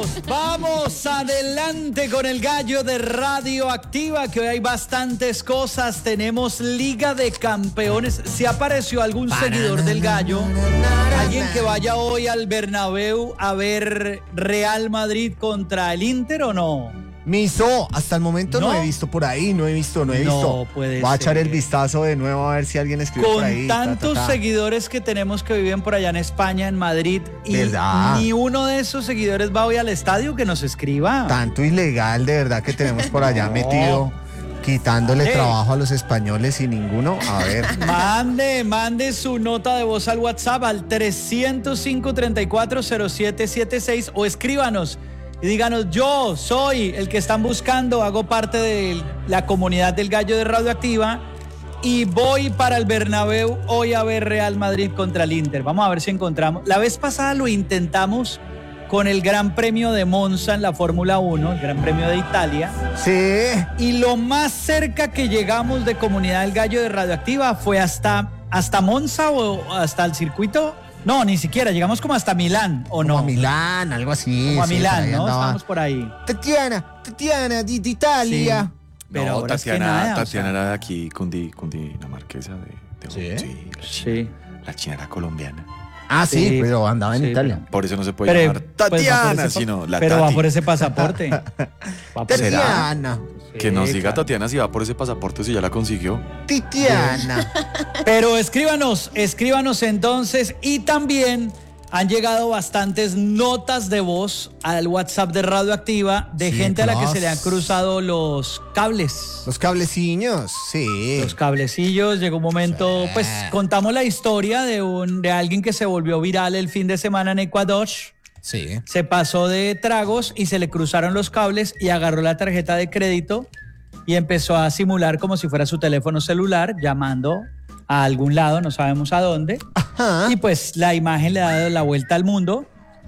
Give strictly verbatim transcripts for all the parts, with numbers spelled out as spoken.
Vamos, vamos adelante con el gallo de Radioactiva, que hoy hay bastantes cosas. Tenemos Liga de Campeones. ¿Se apareció algún seguidor del gallo? ¿Alguien que vaya hoy al Bernabéu a ver Real Madrid contra el Inter o no? Miso, hasta el momento no, no he visto por ahí, no he visto, no he no visto. Puede Voy a ser. echar el vistazo de nuevo a ver si alguien escribe Con por ahí. Con tantos ta, ta, ta. seguidores que tenemos que viven por allá en España, en Madrid, y ¿verdad? Ni uno de esos seguidores va hoy al estadio, que nos escriba. Tanto ilegal de verdad que tenemos por allá no. metido, quitándole Mande. trabajo a los españoles y ninguno. A ver. Mande, mande su nota de voz al WhatsApp al trescientos cinco, treinta y cuatro, cero siete siete seis o escríbanos y díganos: yo soy el que están buscando, hago parte de la comunidad del gallo de Radioactiva y voy para el Bernabéu hoy a ver Real Madrid contra el Inter. Vamos a ver si encontramos. La vez pasada lo intentamos con el Gran Premio de Monza en la Fórmula uno, el Gran Premio de Italia. Sí. Y lo más cerca que llegamos de comunidad del gallo de Radioactiva fue hasta, hasta Monza o hasta el circuito. No, ni siquiera, llegamos como hasta Milán, ¿o no? Como a Milán, algo así. Como a sí, Milán, ¿no? andaba. Estábamos por ahí. Tatiana, Tatiana, de, de Italia. Sí, pero no, ahora es que Tatiana, nada, o Tatiana sea. era de aquí, Cundi, cundinamarquesa de, de ¿Sí? sí, la, Sí. China, la China era colombiana. Ah, sí, Sí, pero andaba en sí, Italia. Por eso no se puede Pero, llamar pues, va por Tatiana, ese pa- sino la Pero Tati. va por ese pasaporte. Va por ese- Tatiana, Que nos Sí, diga claro. Tatiana si va por ese pasaporte, si ya la consiguió. Tatiana. Pero escríbanos, escríbanos entonces. Y también han llegado bastantes notas de voz al WhatsApp de Radioactiva de Sí, gente a la que claro. se le han cruzado los cables. Los cableciños, sí. Los cablecillos. Llegó un momento, Sí. pues contamos la historia de, un, de alguien que se volvió viral el fin de semana en Ecuador. Sí. Se pasó de tragos y se le cruzaron los cables y agarró la tarjeta de crédito y empezó a simular como si fuera su teléfono celular, llamando a algún lado, no sabemos a dónde. Ajá. Y pues la imagen le ha dado la vuelta al mundo.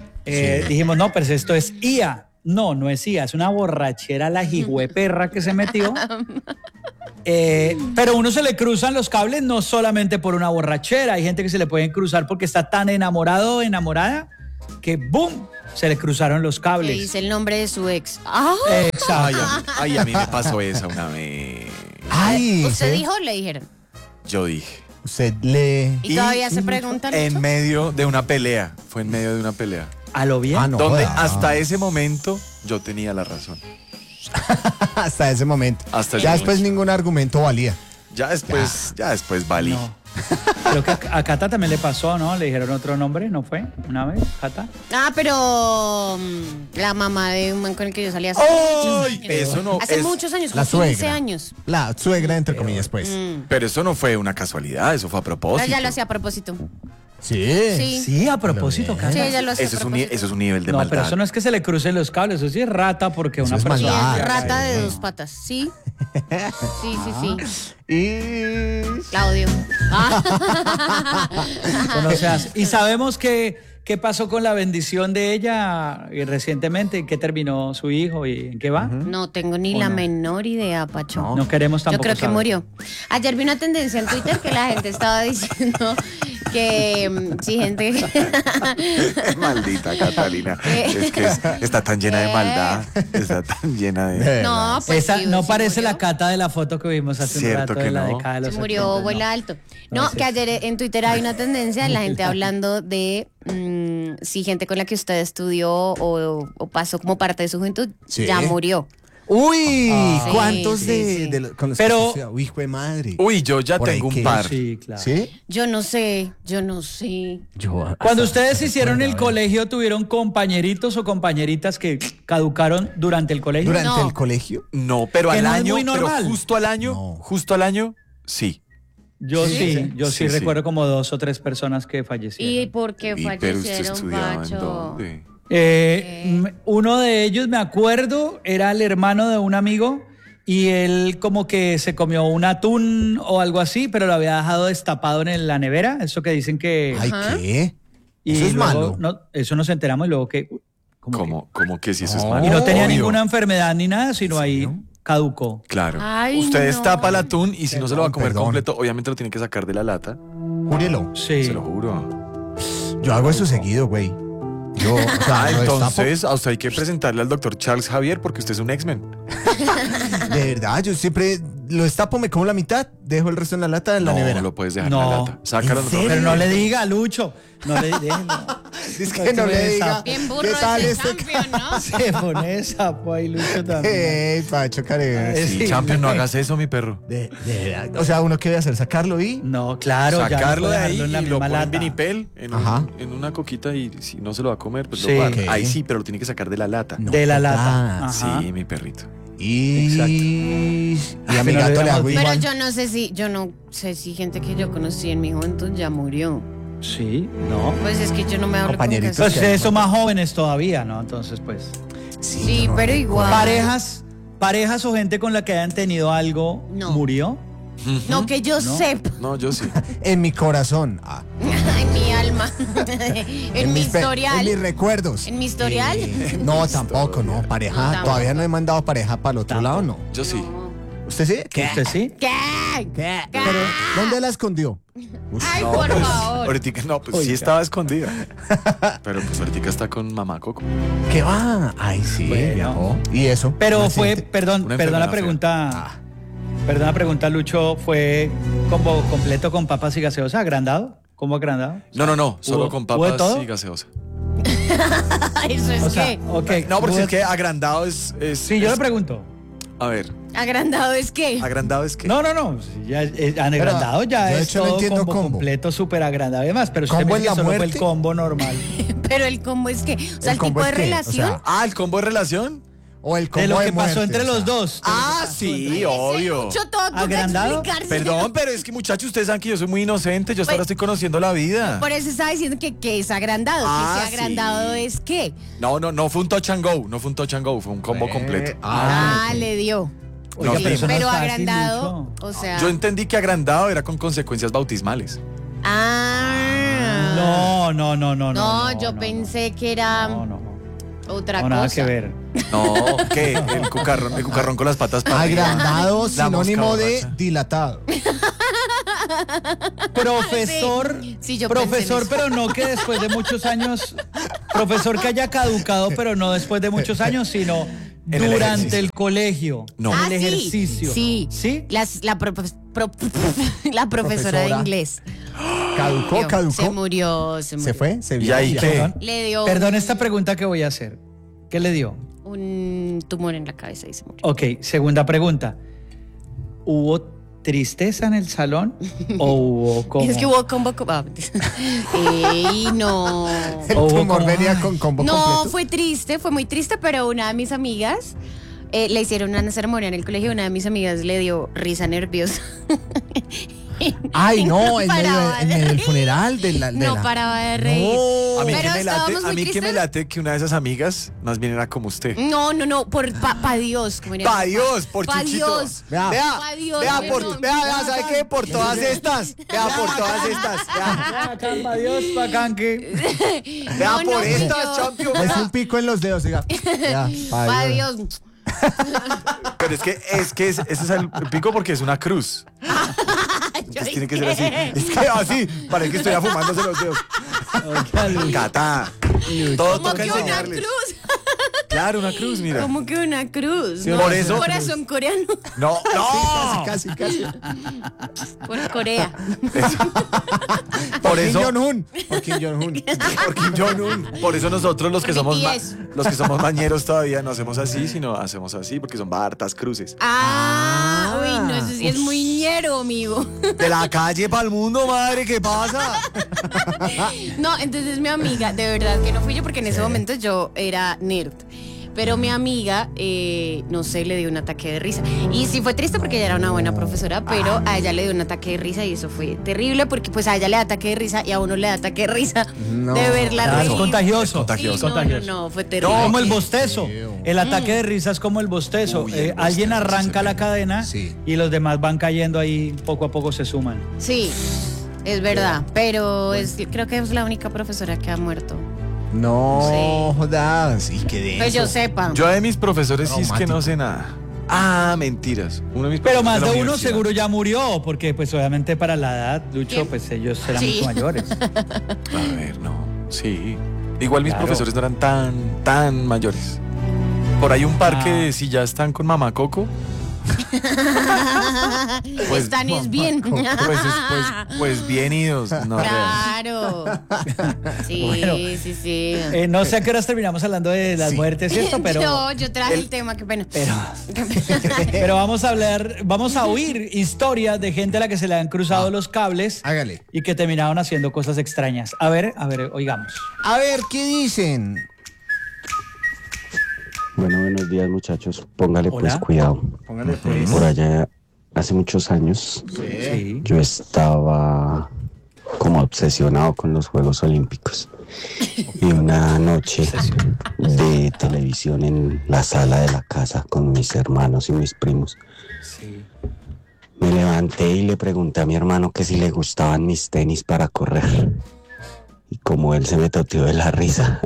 Eh, Sí. Dijimos, no, pues esto es I A. No, no es I A, es una borrachera la perra que se metió. Eh, pero uno se le cruzan los cables no solamente por una borrachera, hay gente que se le pueden cruzar porque está tan enamorado o enamorada que ¡boom! Se le cruzaron los Que cables. dice el nombre de su ex. ¡Ah! Exacto. Ay, a mí, ay, a mí me pasó esa una vez. Ay, ¿Usted ¿sí? dijo o le dijeron? Yo dije. Usted lee. ¿Y, todavía se preguntan En eso? medio de una pelea. Fue en medio de una pelea. A lo bien. Ah, no. donde joda. hasta ese momento yo tenía la razón. Hasta ese momento. Hasta ese ya después momento. ningún argumento valía. Ya después, ya, después valí. No. Creo que a, a Cata también le pasó, ¿no? Le dijeron otro nombre, ¿no fue? Una vez, Cata. Ah, pero mm, la mamá de un man con el que yo salía hace ¡Ay! muchos años. Eso no Hace es- muchos años, La como quince suegra. años. La suegra, entre comillas, pues. Mm. Pero eso no fue una casualidad, eso fue a Pero propósito. ella lo hacía a propósito. Sí. Sí. Sí, a propósito, Pero Cata. Sí, ella lo hacía Eso a es, un, ni- propósito. eso es un nivel de No, maldad. pero eso no es que se le crucen los cables, eso sí es rata porque Eso una es persona... Sí, maldad. es Ah, rata de sí. dos patas. Sí. Sí, sí, sí. Y... La odio. Ah. Eso no se hace. Y sabemos que qué pasó con la bendición de ella eh, recientemente, en qué terminó su hijo y en qué va. No tengo ni ¿O la no? menor idea, Pacho. No queremos Yo tampoco creo que saber. murió. Ayer vi una tendencia en Twitter que la gente estaba diciendo que mm, si gente... Maldita Catalina. ¿Qué? Es que es- está tan llena de ¿Qué? maldad. Está tan llena de. No, pues Esa sí, no sí parece murió. la Cata de la foto que vimos hace Cierto un rato que de la no. década de los Se murió setenta, vuela no. alto. No, No, ese que es- ayer en Twitter hay una tendencia, la gente hablando de mm, si gente con la que usted estudió o, o pasó como parte de su juventud Sí. ya murió. Uy, Ah. ¿cuántos Sí, de, sí, sí. de los- con los Pero- que usted- Uy, hijo de madre. Uy, yo ya Por ahí tengo un que- par. Sí, claro. ¿Sí? Yo no sé, yo no sé. Yo, Cuando hasta- ustedes hicieron el a ver. colegio, ¿tuvieron compañeritos o compañeritas que caducaron durante el colegio? ¿Durante No. el colegio? No, pero Que al no es año, muy pero normal. justo al año, No. justo al año, sí. Yo sí, Sí. yo sí, Sí, sí. recuerdo como dos o tres personas que fallecieron. ¿Y por qué Y, pero usted fallecieron, estudiaba en Pacho? dónde. Eh, Ok. m- uno de ellos, me acuerdo, era el hermano de un amigo y él como que se comió un atún o algo así, pero lo había dejado destapado en la nevera, eso que dicen que... Ay, Ajá. ¿qué? y eso es luego malo. no- eso nos enteramos y luego que... como ¿Cómo, cómo que si eso es No. malo? que- y no tenía Obvio. ninguna enfermedad ni nada, sino ¿En ahí serio? caducó. Claro. Ay, Usted no. destapa el atún y si no se lo va a comer Perdón. completo, obviamente lo tiene que sacar de la lata. Júrelo. Sí. Se lo juro. Yo hago eso seguido, güey. Yo, o sea, Ah, lo destapo. entonces a usted hay que presentarle al doctor Charles Javier porque usted es un X-Men. De verdad, yo siempre lo destapo, me como la mitad, dejo el resto en la lata en la No, nevera. lo puedes dejar No. en la lata. Sácalo. ¿En no, serio? Pero no le diga, Lucho. No le diga. Es que no le diga. Bien burro ¿Qué tal ese este campeón, ¿no? Se pone sapo ahí, Lucho también. Ey, Pacho Careverga. Eh, Sí, Sí, champion, no no. hagas eso, mi perro. De, de verdad. O sea, uno qué debe hacer, sacarlo y. No, claro. ya no Sacarlo puede de ahí dejarlo en la y lo misma pone en lata. vinipel, en, un- Ajá. en una coquita y si no se lo va a comer, pues Sí. lo guarda. Ok. Ahí sí, pero lo tiene que sacar de la lata. No De la jodas. lata. Ajá. Sí, mi perrito. Y. Exacto. Y a mi Pero gato le hago digamos- Pero igual. yo no sé si, yo no sé si gente que yo conocí en mi juventud ya murió. Sí, no. Pues es que yo no me hablo con Compañeritos. casi- Pues ustedes son más jóvenes todavía, ¿no? Entonces, pues. Sí, yo no pero recuerdo. igual. Parejas, parejas o gente con la que hayan tenido algo No. murió. No que yo No. sepa. No, yo sí. En mi corazón. Ah, En mi alma. en, mi mis pe- historial. En mis recuerdos. ¿En mi historial? Eh, no, tampoco, no. Pareja. No, tampoco. Todavía no he mandado pareja para el otro Tampoco. lado, no. Yo sí. ¿Usted sí? ¿Qué? ¿Usted sí? ¿Qué? ¿Qué? Pero, ¿dónde la escondió? Ay, No, por pues, favor. ahorita no, pues sí Oiga. estaba escondida. Pero pues ahorita está con mamá Coco. ¿Qué va? Ay, sí, Bueno. viajó. ¿Y eso? Pero ¿Un fue, accidente? perdón, Una perdón la enfermedad pregunta. Perdón la pregunta, Lucho, ¿fue combo completo con papas y gaseosa? ¿Agrandado? ¿Cómo agrandado? No, no, no, solo ¿Hubo- con hubo de papas todo? y gaseosa. Eso es O sea, que. ok. No, porque ¿hubo- es que agrandado es. es Sí, yo es- le pregunto. A ver, Agrandado es que. agrandado es que. No, no, no. sí, Ya, es- agrandado ya yo de es hecho no todo entiendo combo, combo. completo, súper agrandado y demás. Pero si usted ¿Combo me dice en que la solo fue el muerte? combo normal. Pero el combo es que. O sea, ¿El el, combo tipo de es qué? O relación. sea, Ah, el combo de relación. O el combo De lo que muerte, pasó entre o sea. los dos. Ah, sí, obvio. Mucho todo toca ¿Agrandado? explicarse. Perdón, pero es que muchachos, ustedes saben que yo soy muy inocente. Yo hasta Pues- ahora estoy conociendo la vida. Por eso estaba diciendo que, que es agrandado. Ah, que si agrandado sí. es que. No, no, no fue un touch and go. No fue un touch and go, fue un combo Eh, completo. Ah, ok. le dio. Oiga, No, pero eso no Pero es fácil, agrandado, Lucho. o sea. Yo entendí que agrandado era con consecuencias bautismales. Ah. No, no, no, no. No, no, yo no, pensé que era No, no, no. otra No, cosa. nada que ver. No, ¿qué? El cucarrón, el cucarrón con las patas para arriba. Agrandado, La sinónimo mosca de borracha. dilatado. Profesor, Sí, sí, yo pensé en profesor, eso. pero no que después de muchos años, profesor que haya caducado, pero no después de muchos años, sino En el durante ejercicio. el colegio, No. en Ah, el sí, ejercicio. Sí. ¿Sí? Las- la, pro- pro- la profesora de Profesora. inglés. Caducó, Se caducó. murió, se murió. ¿Se fue? ¿Se ¿Y vio? ahí Ya. qué? Perdón, Le dio perdón esta pregunta que voy a hacer. ¿Qué le dio? un tumor en la cabeza y se murió. Ok, segunda pregunta. ¿Hubo tristeza en el salón o hubo como? Es que hubo combo. co- ah, Ey, no. El Hubo tumor como- venía con combo No, completo. fue triste, fue muy triste, pero una de mis amigas eh, le hicieron una ceremonia en el colegio. Una de mis amigas le dio risa nerviosa. Ay, no, en medio, paraba en de medio del reír. funeral de la. de No la- paraba de reír. A mí, Pero que me, late, estábamos a muy mí que me tristes. late que una de esas amigas más bien era como usted. No, no, no, por pa, pa Dios. como diría Pa' mi Dios, por Pa' Chuchito. Dios. Vea, Vea, Pa' Dios, vea, no, por, no. vea, vea, ¿sabe qué? Por todas estas. Vea, por todas estas. Vea, Bacán, pa' Dios, bacán que. vea No, no, por fui estas, yo. champion. Es vea. un pico en los dedos, diga. Ya, Pa' adiós. Dios. Pero es que, es que es- ese es el pico porque es una cruz. Entonces tiene que ser así. Es que así, parece que estoy afumándose los dedos. Oiga, Lucho. Cata. Todo Como toca que una enseñarles. cruz. Claro, una cruz, mira. Como que una cruz. Sí, ¿no? por eso- Corazón coreano. No, no. Casi, casi. Por Corea. Por Kim eso, Jong-un. Por Kim Jong-un. por Kim Jong-un. Por eso nosotros los que Por somos ma- B T S. los que somos mañeros todavía no hacemos así, sino hacemos así porque son hartas cruces. Ah, uy, no, eso sí es muy ñero, amigo. De la calle para el mundo, madre, ¿qué pasa? No, entonces mi amiga, de verdad que no fui yo porque en ese momento yo era nerd. Pero mi amiga, eh, no sé, le dio un ataque de risa. Y sí fue triste porque ella era una buena profesora, pero a ella le dio un ataque de risa y eso fue terrible porque pues a ella le da ataque de risa y a uno le da ataque de risa No. de verla Ah, es reír. contagioso. Es contagioso. Sí, no, no, contagioso. no, fue terrible. Como el bostezo. feo. El ataque de risa es como el bostezo. Uy, el Eh, bostezo, alguien arranca ese la meme. cadena Sí. y los demás van cayendo ahí, poco a poco se suman. Sí, es verdad, pero es, creo que es la única profesora que ha muerto. No Sí. jodas. Y que de Pues yo eso. sepa. Yo de mis profesores sí es que Traumático. no sé nada. Ah, mentiras. Uno de mis Pero profesores más la de uno universidad. seguro ya murió, porque pues obviamente para la edad, Lucho, ¿Quién? pues ellos eran Sí. mucho mayores. A ver, no. Sí. Igual mis Claro. profesores no eran tan, tan mayores. Por ahí un par Ah. que si ya están con mamá Coco, Pues, Están es bien. pues, es- pues, pues bien idos. No, real. Claro. Sí, Bueno. sí, sí. Eh, no sé a qué horas terminamos hablando de las Sí. muertes y esto, pero... No, yo traje el, tema, qué pena. Pero, pero vamos a hablar, vamos a oír historias de gente a la que se le han cruzado Ah. los cables Hágale. y que terminaron haciendo cosas extrañas. A ver, a ver, oigamos. A ver, ¿qué dicen? Bueno, buenos días muchachos. Póngale Hola. pues cuidado. Póngale pues. Por allá, hace muchos años, Sí. yo estaba como obsesionado con los Juegos Olímpicos. Y una noche de televisión en la sala de la casa con mis hermanos y mis primos, Sí. me levanté y le pregunté a mi hermano que si le gustaban mis tenis para correr. Y como él se me toteó de la risa,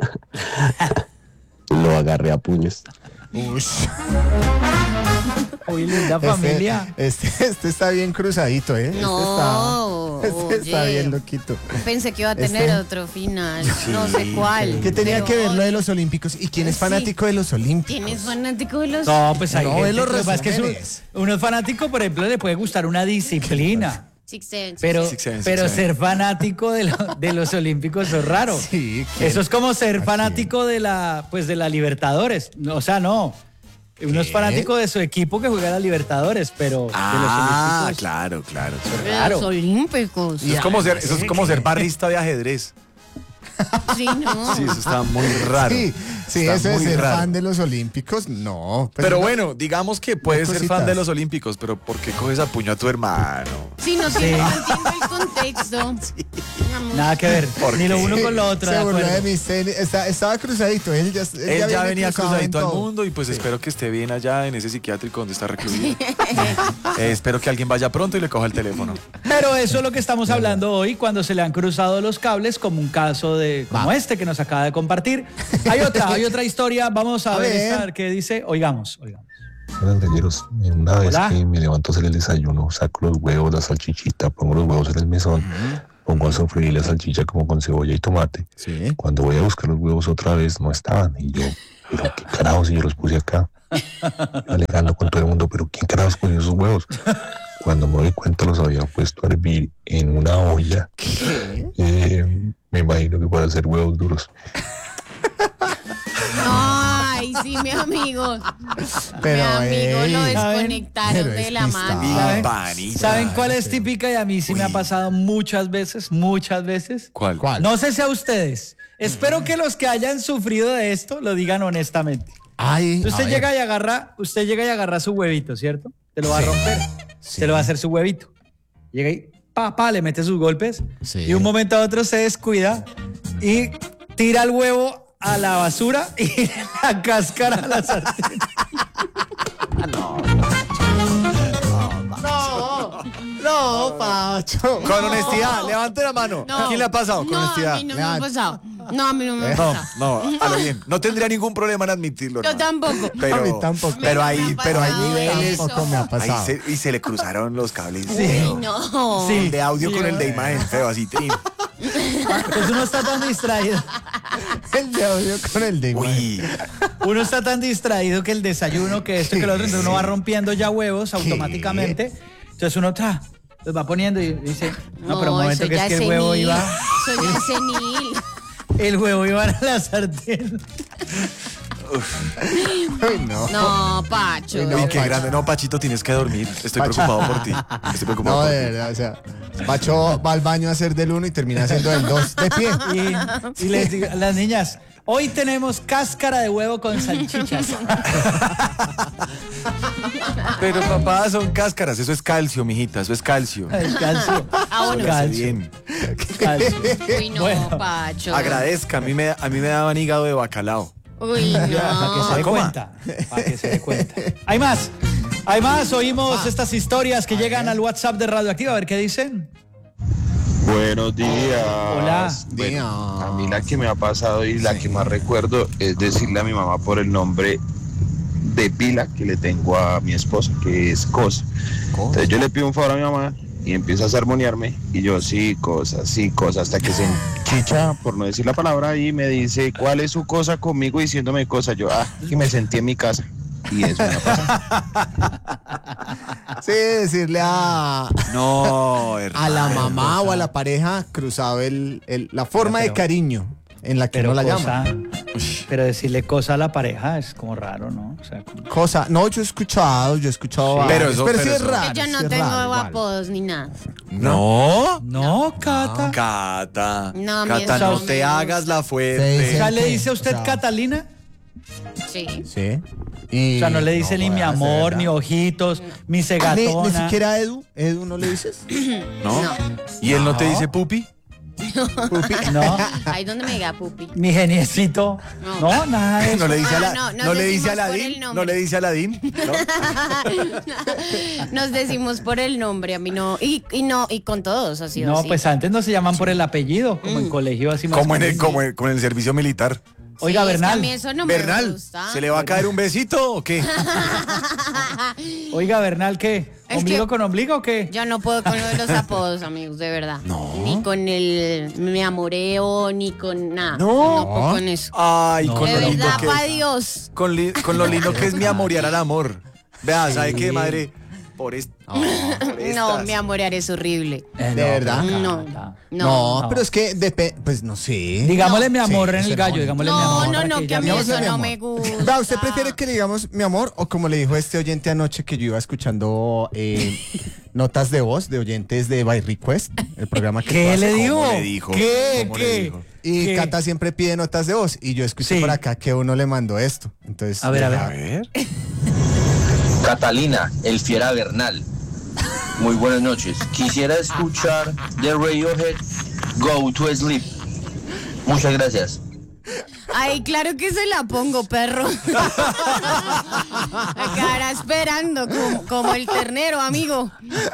lo agarré a puños. Ush. Uy, linda familia. Este, este, este está bien cruzadito, ¿eh? No, Este está, este está oye. bien loquito. Pensé que iba a tener Este- otro final. No sé cuál. ¿Qué tenía pero que ver lo de hoy- los Olímpicos? ¿Y quién es Sí. fanático de los Olímpicos? ¿Quién es fanático de los.? No, pues hay No, gente, ve los lo que pasa es que es un- resúmenes. uno es fanático, por ejemplo, le puede gustar una disciplina. Six Sense. Pero, Six Sense, pero Six Sense. ser fanático de, lo- de los Olímpicos es raro. Sí, ¿quién? Eso es como ser ¿A fanático de la, pues de la Libertadores. No, o sea, no. Uno es ¿Qué? fanático de su equipo que juega a la Libertadores, pero Ah, de los Olímpicos. claro, claro. De claro. los Olímpicos. Eso es como ser, eso es como ser barrista de ajedrez. Sí, no. Sí, eso está muy raro. Sí, sí, Está eso de muy ser raro. fan de los Olímpicos, no. pues Pero no. bueno, digamos que puedes ser fan cositas. de los Olímpicos, pero ¿por qué coges a puño a tu hermano? Sí, no, tiene- no entiendo el contexto. Vamos. Nada que ver. ¿Por Ni lo qué? uno con lo otro. Se de burló acuerdo. de mis tenis. Está- estaba cruzadito. Él ya, él Él ya, viene venía cruzado cruzadito en al todo. mundo y pues espero que esté bien allá en ese psiquiátrico donde está recluido. Eh, espero que alguien vaya pronto y le coja el teléfono. Pero eso es lo que estamos hablando hoy cuando se le han cruzado los cables, como un caso de como Va. este que nos acaba de compartir. Hay otra, hay otra historia. Vamos a, A ver, ver. esta, a ver qué dice. Oigamos, oigamos. Buenas galleros, una vez Hola. que me levanto a hacer el desayuno, saco los huevos, la salchichita, pongo los huevos en el mesón, pongo a sofreír la salchicha como con cebolla y tomate. Sí. Cuando voy a buscar los huevos otra vez no estaban y yo, pero qué carajos, si yo los puse acá, alegando con todo el mundo, pero quién carajos puso esos huevos. Cuando me doy cuenta los había puesto a hervir en una olla. Eh, me imagino que para hacer huevos duros. Ay, sí, mi amigo. Pero, mi amigo ey, lo ¿saben? desconectaron Pero de la despistado. máquina. ¿Saben, Panita. ¿Saben cuál es típica y a mí sí me ha pasado muchas veces, muchas veces? ¿Cuál? ¿Cuál? No sé si a ustedes. Espero que los que hayan sufrido de esto lo digan honestamente. Ay, a Usted ver. llega y agarra, usted llega y agarra su huevito, ¿cierto? Te lo va a romper. Se lo va a hacer su huevito. Llega y pa, pa, le mete sus golpes. Sí. Y un momento a otro se descuida y tira el huevo a la basura y la cáscara a la sartén. No, Pacho. Con honestidad, levante la mano. No. ¿Quién le ha pasado? Con No, a honestidad. mí no me ha Levanta. pasado. No, a mí no me ha No, pasado. no, a lo bien. No tendría ningún problema en admitirlo. Yo hermano. tampoco. Pero, A mí tampoco. Pero A mí ahí, no me ha pero hay pasado niveles. eso. Tampoco me ha Ahí pasado. se, y se le cruzaron los cables. Uy, no. Sí. El de audio con el de imagen, feo, así. trin. Pues uno está tan distraído. El de audio con el de imagen. Uy, Uno está tan distraído que el desayuno, que esto, que lo otro, entonces uno va rompiendo ya huevos automáticamente. Entonces uno tra, los va poniendo y dice, no, pero un momento eso que es ya que el es huevo senil. iba, Eso ya es senil. el huevo iba a la sartén. Ay, no. No, Pacho. Uy, uy, no, qué Pacho. grande. No, Pachito, tienes que dormir. Estoy Pacho. preocupado por ti. Estoy preocupado No, por de ti. verdad, o sea, Pacho va al baño a hacer del uno y termina haciendo del dos de pie. Y, y les digo a las niñas, hoy tenemos cáscara de huevo con salchichas. Pero papá, son cáscaras. Eso es calcio, mijita. Eso es calcio. El calcio. Ah, bueno. Eso hace Calcio. bien. Calcio. Uy, no, Bueno. Pacho. Agradezca. A mí me, a mí me daban hígado de bacalao. Uy, Para que se no. dé Coma. cuenta. Para que se dé cuenta. Hay más. Hay más. Oímos estas historias que llegan al WhatsApp de Radioactiva. A ver qué dicen. Buenos días. Hola. Bueno, a mí la que me ha pasado y la que más recuerdo es decirle a mi mamá por el nombre de pila que le tengo a mi esposa, que es Cosa. Entonces yo le pido un favor a mi mamá y empieza a sermonearme y yo sí, cosas, sí, cosas, hasta que se enchicha, por no decir la palabra, y me dice, ¿cuál es su cosa conmigo diciéndome cosas? Yo, ah, y me sentí en mi casa. Y eso me pasa. Sí, decirle a, No, a la mamá o a la pareja cruzado el, el- la forma Pero- de cariño en la que Pero, no la cosa, llama. pero decirle cosa a la pareja es como raro, ¿no? O sea, como- Cosa, no, yo he escuchado, yo he escuchado Sí. varios, Pero eso- pero, pero sí es eso- raro. Yo no sí es tengo raro, igual. apodos ni nada. No. no, Cata. Cata. No, a mí Cata, eso no no te me hagas gusta. la Sí, fuerte. sí. O sea, ¿le ¿Qué? dice a usted O sea- Catalina? Sí. Sí. Y- O sea, no le dice no, ni mi jodas, de amor, verdad. ni ojitos, ni Ni, cegatona. ni siquiera Edu. Edu no le dices. ¿No? ¿Y él no te dice pupi? No, Ahí donde me diga pupi. ni geniecito. No. No, nada de eso. ¿No le dice, Ah, a la, no, nos no le dice decimos a por el Aladín? nombre. ¿No le dice a Aladín? ¿No? Nos decimos por el nombre, a mí no. Y, y no, y con todos ha sido No, así. pues antes no se llaman por el apellido, como en colegio así más. Como en el, común. como en- con el servicio militar. Oiga, Sí, es que Bernal. a mí eso no me Bernal, gusta. ¿se le va a caer un besito o qué? Oiga, Bernal, ¿qué? Es ¿Ombligo que- con ombligo o qué? Yo no puedo con lo de los apodos, amigos, de verdad. No. Ni con el me amoreo, ni con nada. No. No puedo con eso. Ay, con De lo lindo verdad, que pa' es. Dios. Con, li- con lo lindo que es mi amorear al amor. Vea, ¿sabe qué, madre? Por, est- por No, estas. mi amorear es horrible. Eh, ¿De verdad? pero No, Cata. No, No. pero es que depende, pues no sé. Digámosle mi Sí, amor en ese el era gallo, bonito. digámosle mi No, amor. no, para no, que que a ella mí me- Digámosle eso mi no amor. me gusta. Vea, ¿usted prefiere que le digamos mi amor o como le dijo este oyente anoche que yo iba escuchando eh, notas de voz de oyentes de By Request, el programa que tú ¿Qué haces? le ¿Cómo dijo? le dijo? ¿Qué? ¿Cómo le ¿Qué? dijo? Y ¿Qué? Cata siempre pide notas de voz y yo escuché Sí. por acá que uno le mandó esto. Entonces, A ver, a ver. A ver. Catalina, el fiera Bernal. Muy buenas noches. Quisiera escuchar de Radiohead Go to Sleep. Muchas gracias. Ay, claro que se la pongo, perro. Me quedará esperando como, como el ternero, amigo.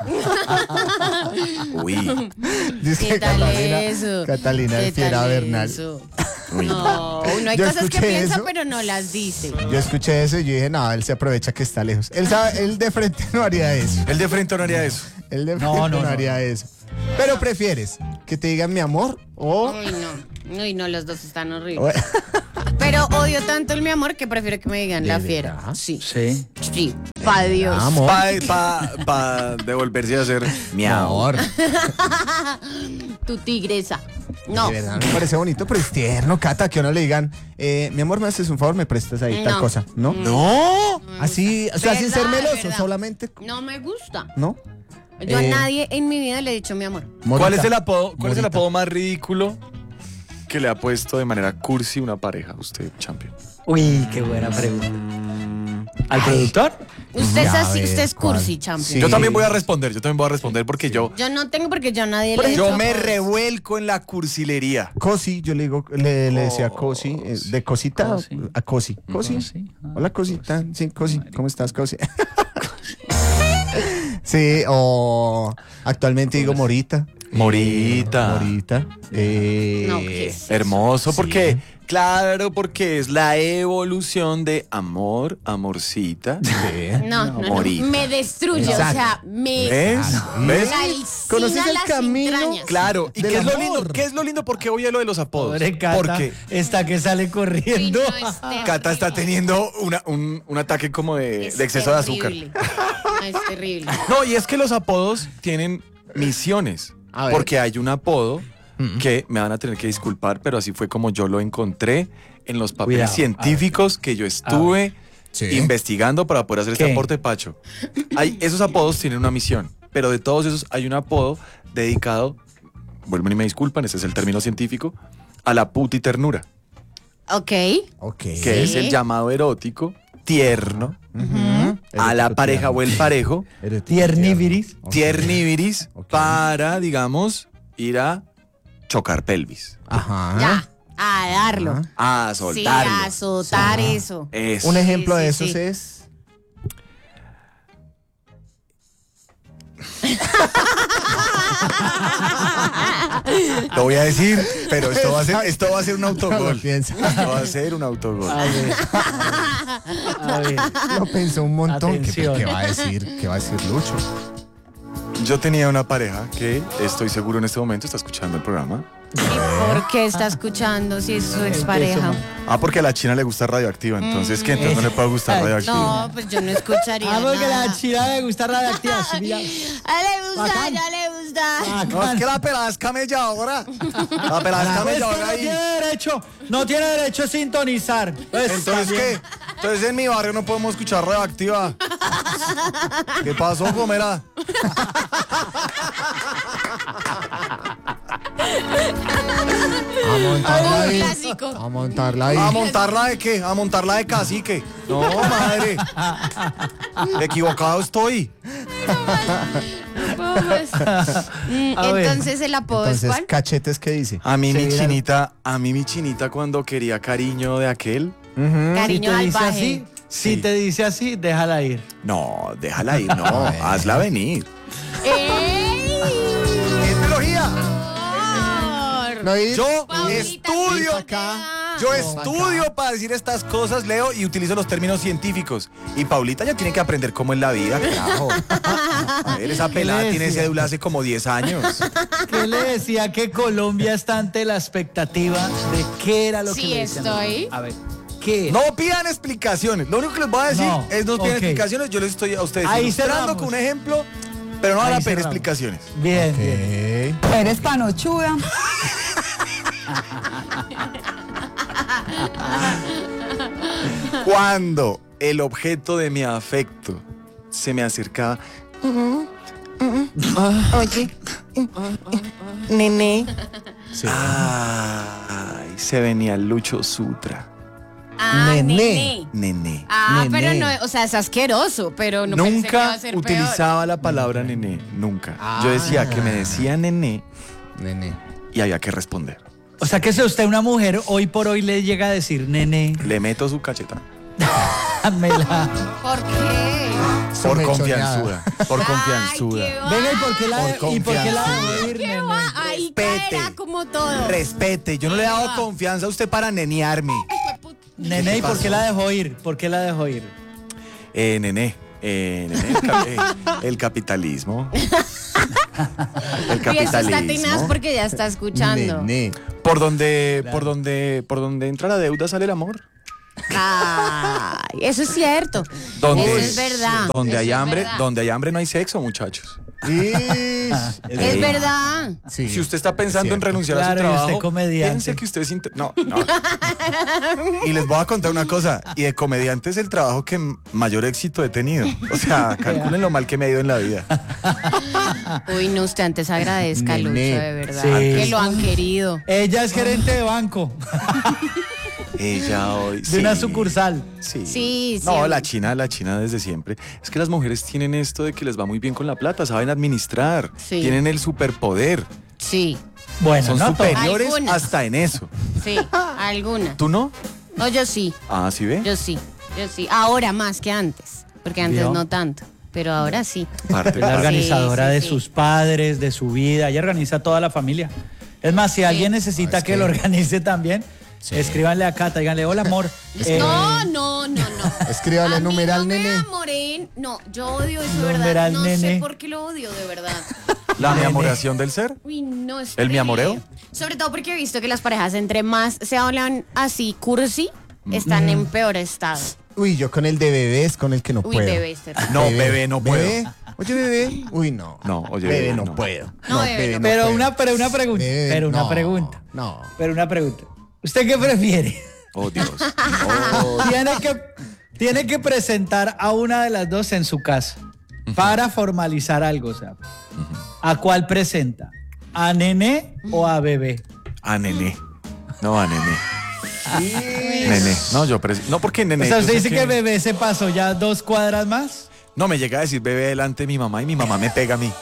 Uy. dice ¿Qué tal Catalina, eso? Catalina ¿Qué el fiera tal Bernal. eso? No, uno hay Yo cosas que escuché piensa, eso. pero no las dice. Yo escuché eso y yo dije, no, él se aprovecha que está lejos. Él, sabe, él de frente no haría eso. Él de frente no haría eso. Él de No, frente no, no, no. haría eso. Pero prefieres que te digan mi amor o... Uy, no. Uy, no, los dos están horribles. o- Pero odio tanto el mi amor que prefiero que me digan ¿De la verdad? fiera. Sí. Sí. Sí. Pa' Dios. Amor. Para pa, pa devolverse a hacer miau. Amor. Tu tigresa. No. De verdad, me parece bonito, pero es tierno, Cata, que a uno le digan, eh, mi amor, me haces un favor, me prestas ahí tal No. cosa. ¿No? No. Así, o sea, sin ser Verdad, meloso, verdad. solamente. No me gusta. ¿No? Yo Eh, a nadie en mi vida le he dicho mi amor. ¿Cuál Morita. es el apodo, cuál es el Morita. apodo más ridículo que le ha puesto de manera cursi una pareja a usted, champion? Uy, qué buena pregunta. ¿Al productor? Usted es Ya así, ves, usted es ¿cuál? cursi, champion. Sí. Yo también voy a responder, yo también voy a responder porque yo, Yo no tengo porque yo a nadie le he yo dicho me apodos. revuelco en la cursilería. Cosi, yo le digo, le, le decía Cosi, eh, de cosita Cosi. a Cosi. Cosi. Cosi, ah. Hola, Cosita. Sí, Cosi. ¿Cómo estás, Cosi? Sí, o actualmente digo Morita. Morita. Morita. Eh, No, ¿qué es eso? Hermoso, Sí. porque, claro, porque es la evolución de amor, amorcita. sí. No, no, no. Morita. Me destruye, Exacto. o sea, me ¿Ves? ¿Ves? calcina ¿Conoces el las camino? entrañas. Claro, ¿y Del qué es lo amor. lindo? ¿Qué es lo lindo? Porque voy a lo de los apodos. Pobre Cata. Porque Está que sale Uy, corriendo. no, es terrible. Cata está teniendo una- un, un ataque como de, Es de exceso de azúcar. terrible. Es terrible. No, y es que los apodos tienen misiones. A ver. Porque hay un apodo que me van a tener que disculpar, pero así fue como yo lo encontré en los papeles Cuidado, científicos que yo estuve Sí. investigando para poder hacer ¿Qué? este aporte, Pacho. Hay, esos apodos tienen una misión, pero de todos esos hay un apodo dedicado, vuelven y me disculpan, ese es el término científico, a la putiternura, Ok. Ok. que Sí. es el llamado erótico, tierno, Ujú. a la pareja o el parejo, Eres Tierniviris. Ok. tierniviris, Ok. para, digamos, ir a chocar pelvis, Ajá. Ya. A darlo. Ajá. a Sí, soltarlo. a soltar eso. Eso. Un ejemplo Sí, de sí, esos sí. es. Lo voy a decir, pero esto va a ser, esto va a ser un No autogol. lo piensa. Esto va a ser un autogol. A ver. A ver. Lo pensó un montón. ¿Qué, Atención. qué va a decir? ¿Qué va a decir Lucho? Yo tenía una pareja que estoy seguro en este momento está escuchando el programa. ¿Y por qué está escuchando si es su expareja? Ah, porque a la China le gusta Radioactiva, entonces ¿qué? Entonces no le puede gustar Radioactiva. No, pues yo no escucharía Ah, porque nada. la china le gusta Radioactiva. Sí, mira. A le gusta, Bacán. ya le gusta. No, es que la pelada es camelladora. La pelada es Ah, pues que camelladora no ahí. tiene derecho, no tiene derecho a sintonizar. Pues, Entonces, también. ¿qué? Entonces en mi barrio no podemos escuchar Radioactiva. ¿Qué pasó, Gomera? A montarla Un ahí. clásico. A montarla ahí. ¿A montarla de qué? ¿A montarla de cacique? No, madre. Equivocado estoy. Mm, A ver. Entonces el apodo es Entonces, cuál? cachetes, ¿qué dice? A mí Sí, mi mira. chinita, a mí mi chinita cuando quería cariño de aquel. Si Cariño te dice salvaje. así, si Sí. te dice así, déjala ir. No, déjala ir, no, hazla venir. ¡Ey! ¡Es biología! Amor. No, y- Yo Paulita, estudio ¿qué acá. Yo No, estudio para decir estas cosas, leo y utilizo los términos científicos. Y Paulita ya tiene que aprender cómo es la vida, carajo. A ver, esa pelada le tiene decía? cédula hace como diez años. ¿Qué le decía que Colombia está ante la expectativa de qué era lo Sí, que le decían? estoy. A ver, ¿qué? No pidan explicaciones. Lo único que les voy a decir No, es no pidan ok. explicaciones. Yo les estoy a ustedes Ahí ilustrando cerramos. con un ejemplo, pero no van a Ahí pedir cerramos. explicaciones. Bien, bien. Ok. Eres panochuda. Cuando el objeto de mi afecto se me acercaba. Oye, nene. Ay, se venía el Lucho Sutra. Ah, Nené. nene. Nene. Ah, Nené. pero no, o sea, es asqueroso, pero no pensé que iba Nunca a ser utilizaba la palabra nené, nunca. Ah. Yo decía que me decía nené Nene. y había que responder. O sea que si a usted una mujer hoy por hoy le llega a decir nene, Le meto su cacheta. dámela. peor. ¿Por qué? Por Mechoneada. confianzuda. Por Ay, confianzuda. qué va. Venga, ¿y por qué la, Por y por qué la confianza. dejó ir, ¿Qué nene? va? Ahí Respete. caerá como todo. Respete, yo no le he dado confianza a usted para nenearme. Nene, ¿y por qué la dejó ir? ¿Por qué la dejó ir? Eh, nené. Eh, nené, el, cap- eh, el capitalismo. El Y eso está tenaz capitalismo. porque ya está escuchando. Nene. Por donde, por donde, por donde entra la deuda sale el amor. Ay, eso es cierto. Donde, Eso es verdad. Donde Eso hay es hambre, verdad. donde hay hambre no hay sexo, muchachos. Ish. Es verdad. Sí. Si usted está pensando en Cierto. renunciar a Claro, su y trabajo, usted comediante. piense que usted es... inte- No, no. Y les voy a contar una cosa. Y de comediante es el trabajo que m- mayor éxito he tenido. O sea, calculen lo mal que me ha ido en la vida. Uy, no, usted antes agradezca, Nene. Lucho, de verdad. Sí. Que lo han querido. Ella es gerente de banco, Ella hoy... de una sí. sucursal. Sí. Sí, No, siempre. la China, la China desde siempre. Es que las mujeres tienen esto de que les va muy bien con la plata, saben administrar, Sí. tienen el superpoder, Sí, Bueno, son no todo. superiores Algunas. hasta en eso. sí, alguna. ¿Tú no? No, yo sí, Ah, ¿sí ve? yo sí, yo sí. Ahora más que antes, porque antes ¿Vio? no tanto, pero ahora sí. Parte, La parte. organizadora sí, de sí. sus padres, de su vida. Ella organiza toda la familia. Es más, si alguien necesita es que que- lo organice también, escríbanle a Cata, díganle, hola amor. Eh, No, no, no, no. Escríbale A mí numeral no me nene. enamoré. No, yo odio eso, de verdad. Numeral No nene. sé por qué lo odio, de verdad. La Nene. enamoración del ser. Uy, no, es ¿El mi terrible. amoreo? Sobre todo porque he visto que las parejas entre más se hablan así cursi, están en peor estado. Uy, yo con el de bebés con el que no Uy, puedo. bebé, es terrible. No, bebé, no puedo. ¿Bebé? Oye, bebé. Uy, no. No, oye, bebé, bebé, no, no. puedo. No, bebé, no pero, puedo. una, pero una pregunta. Bebé, pero una no, pregunta. No. Pero una pregunta. ¿Usted qué prefiere? Oh, Dios. tiene, que, tiene que presentar a una de las dos en su casa para formalizar algo. O sea, ¿a cuál presenta? ¿A Nené o a Bebé? A nené. No, a nené. Nené. No, yo pres- No, porque nené. O sea, yo usted sé dice que Bebé se pasó ya dos cuadras más. No, me llega a decir bebé delante de mi mamá y mi mamá me pega a mí.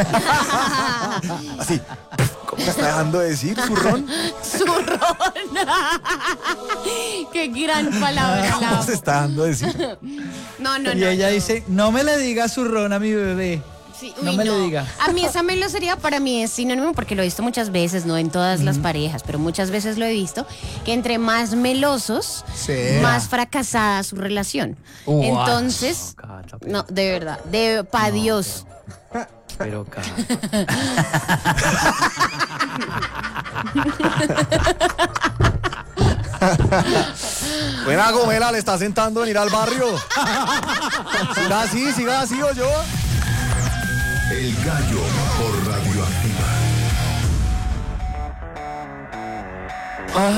Así. ¿Cómo me está dejando de decir, zurrón? Zurrón. Qué gran palabra. ¿Cómo la se amo. está dando de decir? No, no, y no. ella no. dice, no me le diga zurrón a mi bebé. Sí, no uy, me le diga. A mí esa melosería para mí es sinónimo porque lo he visto muchas veces, no en todas las parejas, pero muchas veces lo he visto, que entre más melosos, Sí. más fracasada su relación. Uah. Entonces, no, de verdad, de pa' Dios. Pero ca- Buena Gomela, le está sentando en ir al barrio. Siga así, siga así o yo. El Gallo por Radioactiva.